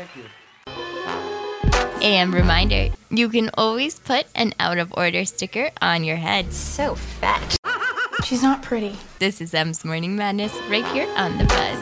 Thank you. And reminder, you can always put an out of order sticker on your head. So fat. She's not pretty. This is M's Morning Madness right here on The Buzz.